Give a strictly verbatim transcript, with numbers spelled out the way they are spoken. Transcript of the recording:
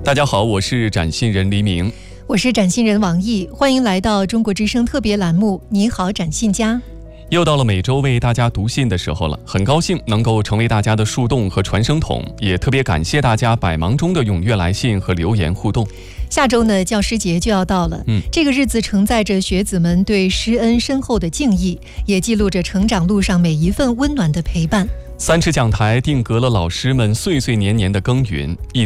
大家好，我是展信人黎明， 我是展信人王毅，欢迎来到中国之声特别栏目《你好，展信家》。 又到了每周为大家读信的时候了，很高兴能够成为大家的树洞和传声筒，也特别感谢大家百忙中的踊跃来信和留言互动。 下周呢，教师节就要到了，嗯，这个日子承载着学子们对师恩深厚的敬意，也记录着成长路上每一份温暖的陪伴。 三尺讲台定格了老师们岁岁年年的耕耘，一